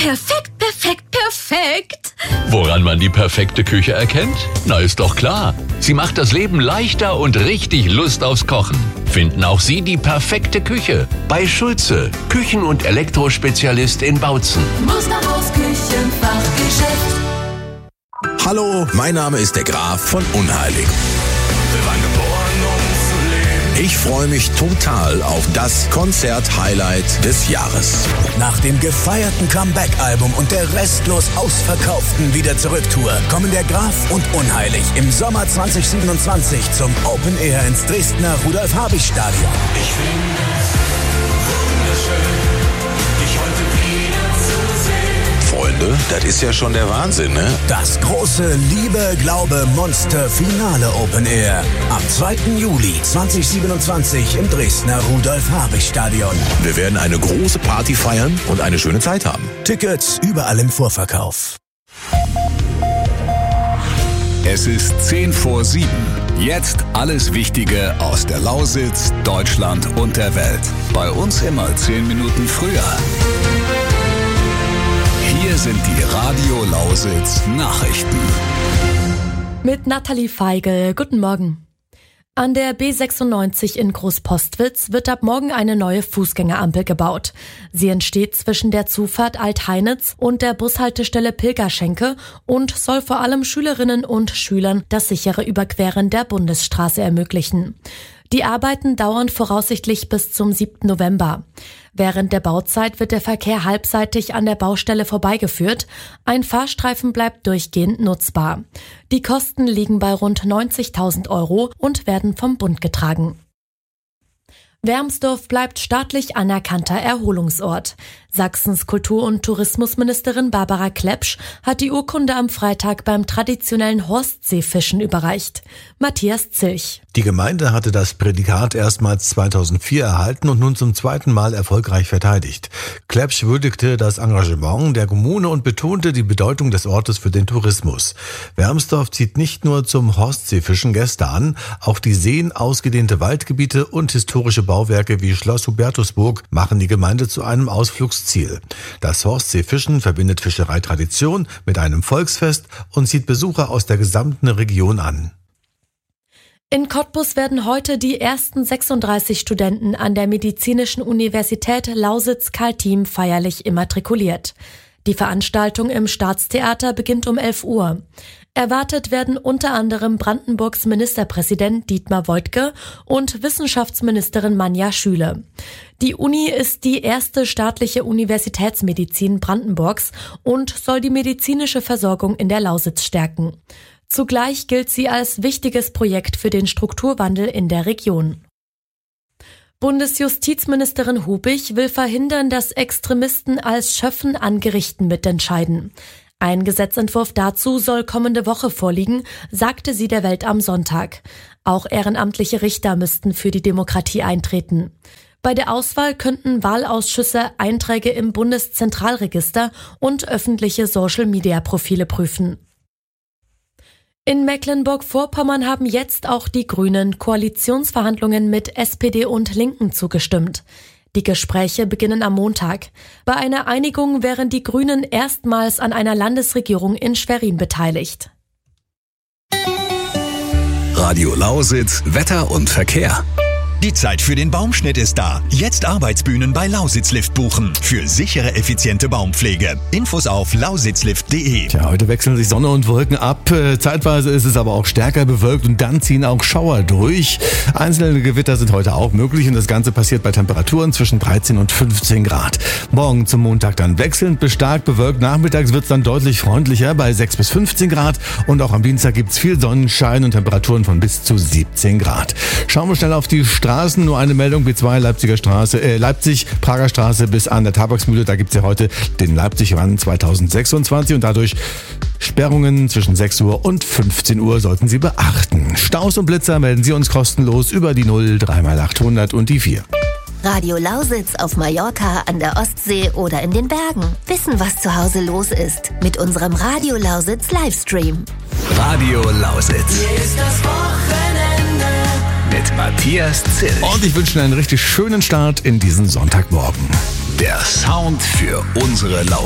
Perfekt, perfekt, perfekt. Woran man die perfekte Küche erkennt? Na, ist doch klar. Sie macht das Leben leichter und richtig Lust aufs Kochen. Finden auch Sie die perfekte Küche bei Schulze, Küchen- und Elektrospezialist in Bautzen. Musterhaus Küchenfachgeschäft. Hallo, mein Name ist der Graf von Unheilig. Wir waren geboren, um zu leben. Ich freue mich total auf das Konzert-Highlight des Jahres. Nach dem gefeierten Comeback-Album und der restlos ausverkauften Wieder-Zurück-Tour kommen der Graf und Unheilig im Sommer 2027 zum Open Air ins Dresdner Rudolf-Habich-Stadion. Ich finde es wunderschön, dich heute wieder zu sehen. Freunde, das ist ja schon der Wahnsinn, ne? Das große Liebe-Glaube-Monster-Finale Open Air am 2. Juli 2027 im Dresdner Rudolf-Habich-Stadion. Wir werden eine große Party feiern und eine schöne Zeit haben. Tickets überall im Vorverkauf. Es ist 6:50. Jetzt alles Wichtige aus der Lausitz, Deutschland und der Welt. Bei uns immer 10 Minuten früher. Hier sind die Radio Lausitz Nachrichten. Mit Nathalie Feigl. Guten Morgen. An der B96 in Großpostwitz wird ab morgen eine neue Fußgängerampel gebaut. Sie entsteht zwischen der Zufahrt Alt-Heinitz und der Bushaltestelle Pilgerschenke und soll vor allem Schülerinnen und Schülern das sichere Überqueren der Bundesstraße ermöglichen. Die Arbeiten dauern voraussichtlich bis zum 7. November. Während der Bauzeit wird der Verkehr halbseitig an der Baustelle vorbeigeführt. Ein Fahrstreifen bleibt durchgehend nutzbar. Die Kosten liegen bei rund 90.000 € und werden vom Bund getragen. Wermsdorf bleibt staatlich anerkannter Erholungsort. Sachsens Kultur- und Tourismusministerin Barbara Klepsch hat die Urkunde am Freitag beim traditionellen Horstseefischen überreicht. Matthias Zilch. Die Gemeinde hatte das Prädikat erstmals 2004 erhalten und nun zum zweiten Mal erfolgreich verteidigt. Klepsch würdigte das Engagement der Kommune und betonte die Bedeutung des Ortes für den Tourismus. Wermsdorf zieht nicht nur zum Horstseefischen Gäste an, auch die Seen, ausgedehnte Waldgebiete und historische Bauwerke wie Schloss Hubertusburg machen die Gemeinde zu einem Ausflugsziel. Das Horstseefischen verbindet Fischereitradition mit einem Volksfest und zieht Besucher aus der gesamten Region an. In Cottbus werden heute die ersten 36 Studenten an der Medizinischen Universität Lausitz-Kaltim feierlich immatrikuliert. Die Veranstaltung im Staatstheater beginnt um 11 Uhr. Erwartet werden unter anderem Brandenburgs Ministerpräsident Dietmar Woidke und Wissenschaftsministerin Manja Schüle. Die Uni ist die erste staatliche Universitätsmedizin Brandenburgs und soll die medizinische Versorgung in der Lausitz stärken. Zugleich gilt sie als wichtiges Projekt für den Strukturwandel in der Region. Bundesjustizministerin Hubich will verhindern, dass Extremisten als Schöffen an Gerichten mitentscheiden. Ein Gesetzentwurf dazu soll kommende Woche vorliegen, sagte sie der Welt am Sonntag. Auch ehrenamtliche Richter müssten für die Demokratie eintreten. Bei der Auswahl könnten Wahlausschüsse Einträge im Bundeszentralregister und öffentliche Social-Media-Profile prüfen. In Mecklenburg-Vorpommern haben jetzt auch die Grünen Koalitionsverhandlungen mit SPD und Linken zugestimmt. Die Gespräche beginnen am Montag. Bei einer Einigung wären die Grünen erstmals an einer Landesregierung in Schwerin beteiligt. Radio Lausitz, Wetter und Verkehr. Die Zeit für den Baumschnitt ist da. Jetzt Arbeitsbühnen bei Lausitzlift buchen. Für sichere, effiziente Baumpflege. Infos auf lausitzlift.de. Tja, heute wechseln sich Sonne und Wolken ab. Zeitweise ist es aber auch stärker bewölkt und dann ziehen auch Schauer durch. Einzelne Gewitter sind heute auch möglich und das Ganze passiert bei Temperaturen zwischen 13 und 15 Grad. Morgen zum Montag dann wechselnd bis stark bewölkt. Nachmittags wird es dann deutlich freundlicher bei 6 bis 15 Grad. Und auch am Dienstag gibt es viel Sonnenschein und Temperaturen von bis zu 17 Grad. Schauen wir schnell auf die Straßen. Nur eine Meldung, B2 Leipzig, Prager Straße bis an der Tabaksmühle. Da gibt es ja heute den Leipzig-Run 2026 und dadurch Sperrungen zwischen 6 Uhr und 15 Uhr sollten Sie beachten. Staus und Blitzer melden Sie uns kostenlos über die 0 3x800 und die 4. Radio Lausitz auf Mallorca, an der Ostsee oder in den Bergen. Wissen, was zu Hause los ist. Mit unserem Radio Lausitz Livestream. Radio Lausitz. Hier ist das Wochenende. Mit Matthias Zilch. Und ich wünsche Ihnen einen richtig schönen Start in diesen Sonntagmorgen. Der Sound für unsere Lausitz.